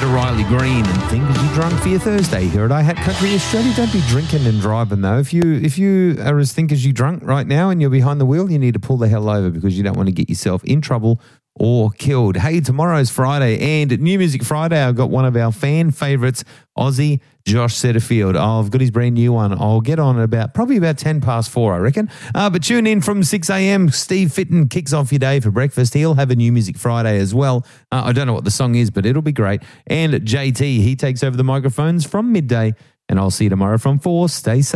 Riley Green and Think As You Drunk for your Thursday here at iHat Country Australia. Don't be drinking and driving though. If you are as Think As You Drunk right now and you're behind the wheel, you need to pull the hell over because you don't want to get yourself in trouble or killed. Hey, tomorrow's Friday and New Music Friday. I've got one of our fan favourites, Aussie Josh Setterfield. I've got his brand new one. I'll get on at probably about 10 past 4, I reckon. But tune in from 6 a.m. Steve Fitton kicks off your day for breakfast. He'll have a New Music Friday as well. I don't know what the song is, but it'll be great. And JT, he takes over the microphones from midday. And I'll see you tomorrow from 4. Stay safe.